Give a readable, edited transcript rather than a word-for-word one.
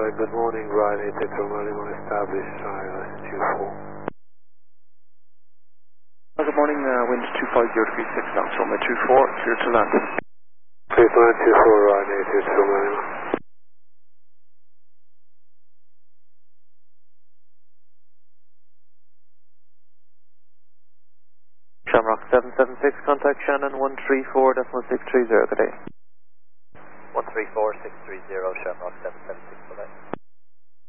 good morning, Ryan 88 Romeo Lima, established, altitude 4. Good morning, wind 250 degrees 6 knots, Romeo 24, clear to land. Clear to land 24, Ryan 88 Romeo Lima. Shamrock 776, contact Shannon 134.630, good day. 134.630, Shamrock 776, good day.